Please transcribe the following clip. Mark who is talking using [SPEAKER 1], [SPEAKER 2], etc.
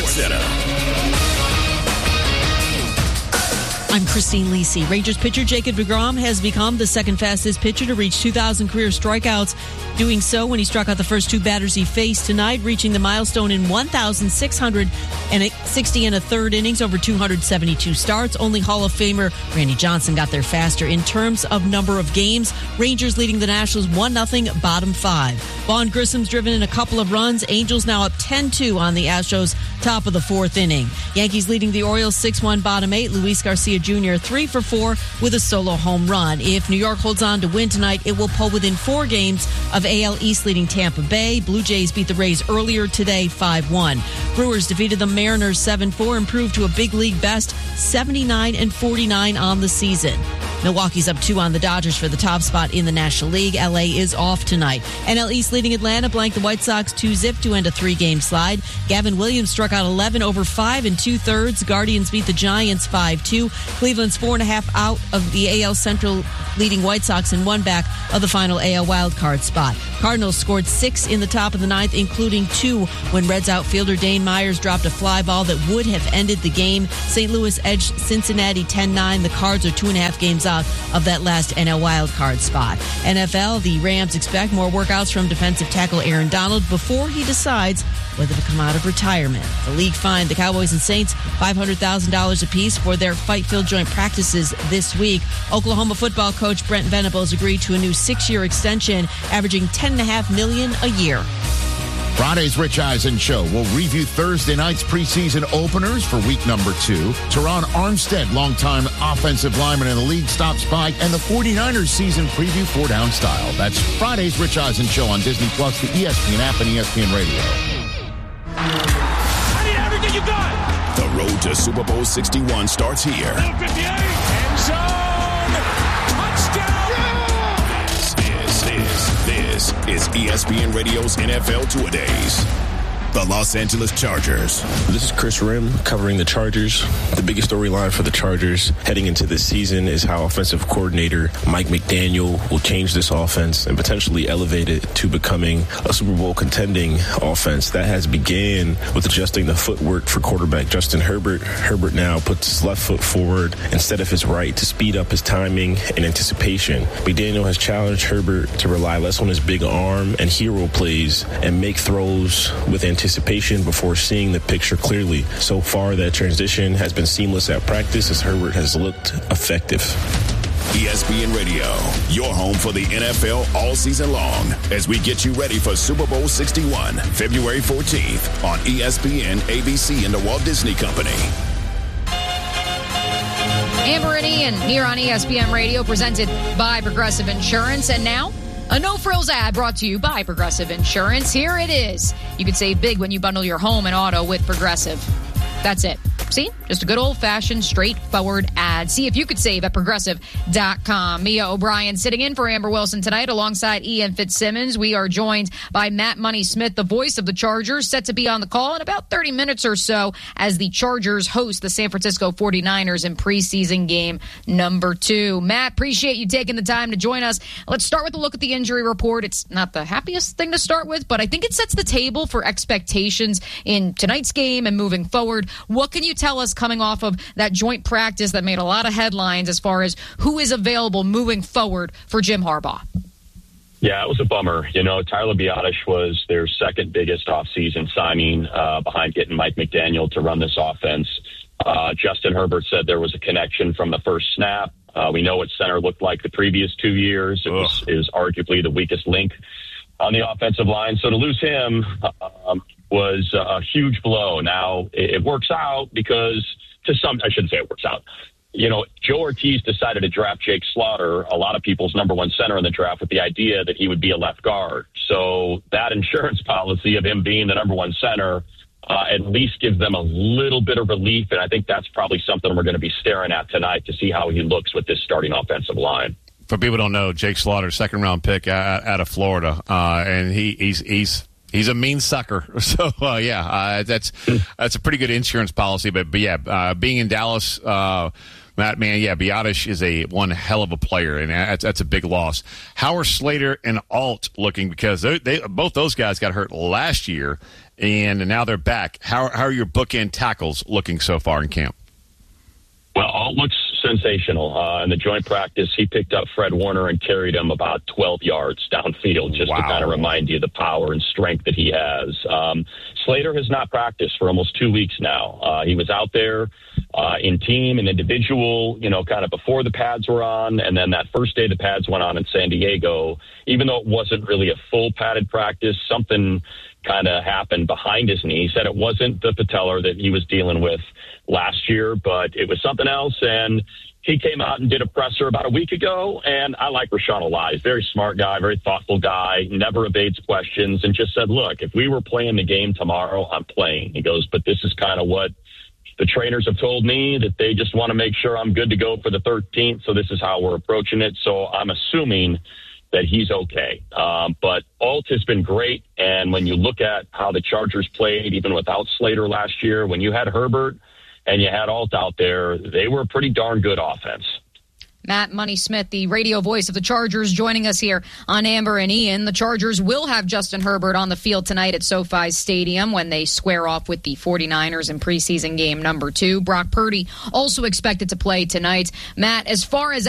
[SPEAKER 1] Center.
[SPEAKER 2] I'm Christine Lisi. Rangers pitcher Jacob deGrom has become the second fastest pitcher to reach 2,000 career strikeouts, doing so when he struck out the first two batters he faced tonight, reaching the milestone in 1,660 and a third innings over 272 starts. Only Hall of Famer Randy Johnson got there faster. In terms of number of games, Rangers leading the Nationals 1-0, bottom five. Vaughn Grissom's driven in a couple of runs. Angels now up 10-2 on the Astros, top of the fourth inning. Yankees leading the Orioles 6-1, bottom eight. Luis Garcia Jr. 3 for 4 with a solo home run. If New York holds on to win tonight, it will pull within 4 games of AL East leading Tampa Bay. Blue Jays beat the Rays earlier today 5-1. Brewers defeated the Mariners 7-4, improved to a big league best 79-49 on the season. Milwaukee's up 2 on the Dodgers for the top spot in the National League. LA is off tonight. NL East leading Atlanta blanked the White Sox 2-0 to end a 3-game slide. Gavin Williams struck out 11 over 5 2/3. Guardians beat the Giants 5-2. Cleveland's 4.5 out of the AL Central leading White Sox and 1 back of the final AL wildcard spot. Cardinals scored 6 in the top of the ninth, including 2 when Reds outfielder Dane Myers dropped a fly ball that would have ended the game. St. Louis edged Cincinnati 10-9. The Cards are 2.5 games out of that last NL wildcard spot. NFL, the Rams expect more workouts from defensive tackle Aaron Donald before he decides whether to come out of retirement. The league fined the Cowboys and Saints $500,000 apiece for their fight-filled joint practices this week. Oklahoma football coach Brent Venables agreed to a new 6-year extension, averaging $10.5 million a year.
[SPEAKER 3] Friday's Rich Eisen Show will review Thursday night's preseason openers for week number 2. Teron Armstead, longtime offensive lineman in the league, stops by, and the 49ers season preview 4-down style. That's Friday's Rich Eisen Show on Disney+, the ESPN app, and ESPN Radio.
[SPEAKER 1] I need everything you got. The road to Super Bowl 61 starts here. 58, end zone, touchdown. This is ESPN Radio's NFL Two-A-Days. The Los Angeles Chargers.
[SPEAKER 4] This is Chris Rim covering the Chargers. The biggest storyline for the Chargers heading into this season is how offensive coordinator Mike McDaniel will change this offense and potentially elevate it to becoming a Super Bowl contending offense. That has began with adjusting the footwork for quarterback Justin Herbert. Herbert now puts his left foot forward instead of his right to speed up his timing and anticipation. McDaniel has challenged Herbert to rely less on his big arm and hero plays and make throws with anticipation before seeing the picture clearly. So far, that transition has been seamless at practice as Herbert has looked effective.
[SPEAKER 1] ESPN Radio, your home for the NFL all season long, as we get you ready for Super Bowl 61, February 14th on ESPN, ABC, and the Walt Disney Company.
[SPEAKER 5] Amber and Ian here on ESPN Radio, presented by Progressive Insurance. And now, a no-frills ad brought to you by Progressive Insurance. Here it is. You can save big when you bundle your home and auto with Progressive. That's it. See? Just a good old-fashioned, straightforward ad. See if you could save at Progressive.com. Mia O'Brien sitting in for Amber Wilson tonight alongside Ian Fitzsimmons. We are joined by Matt Money Smith, the voice of the Chargers, set to be on the call in about 30 minutes or so as the Chargers host the San Francisco 49ers in preseason game number 2. Matt, appreciate you taking the time to join us. Let's start with a look at the injury report. It's not the happiest thing to start with, but I think it sets the table for expectations in tonight's game and moving forward. What can you tell us coming off of that joint practice that made a lot of headlines as far as who is available moving forward for Jim Harbaugh?
[SPEAKER 6] Yeah, it was a bummer. You know, Tyler Biadasz was their second biggest offseason signing behind getting Mike McDaniel to run this offense. Justin Herbert said there was a connection from the first snap. We know what center looked like the previous 2 years. It was arguably the weakest link on the offensive line. So to lose him was a huge blow. Now, it works out because I shouldn't say it works out. You know, Joe Ortiz decided to draft Jake Slaughter, a lot of people's number one center in the draft, with the idea that he would be a left guard. So that insurance policy of him being the number one center at least gives them a little bit of relief. And I think that's probably something we're going to be staring at tonight to see how he looks with this starting offensive line.
[SPEAKER 7] For people who don't know, Jake Slaughter, second-round pick out of Florida, and he's a mean sucker. So, that's a pretty good insurance policy. But yeah, being in Dallas Matt, man, yeah, Biadasz is one hell of a player, and that's a big loss. How are Slater and Alt looking? Because they both those guys got hurt last year, and now they're back. How are your bookend tackles looking so far in camp?
[SPEAKER 6] Well, Alt looks sensational. In the joint practice, he picked up Fred Warner and carried him about 12 yards downfield just to kind of remind you of the power and strength that he has. Slater has not practiced for almost 2 weeks now. He was out there in team and individual, kind of before the pads were on. And then that first day the pads went on in San Diego, even though it wasn't really a full padded practice, something kind of happened behind his knee. He said it wasn't the patellar that he was dealing with last year, but it was something else. And he came out and did a presser about a week ago. And I like Rashawn Elias, very smart guy, very thoughtful guy, never evades questions, and just said, look, if we were playing the game tomorrow, I'm playing. He goes, but this is kind of what the trainers have told me, that they just want to make sure I'm good to go for the 13th. So this is how we're approaching it. So I'm assuming that he's okay. But Alt has been great. And when you look at how the Chargers played, even without Slater last year, when you had Herbert and you had Alt out there, they were a pretty darn good offense.
[SPEAKER 5] Matt Money Smith, the radio voice of the Chargers, joining us here on Amber and Ian. The Chargers will have Justin Herbert on the field tonight at SoFi Stadium when they square off with the 49ers in preseason game number 2. Brock Purdy also expected to play tonight. Matt, as far as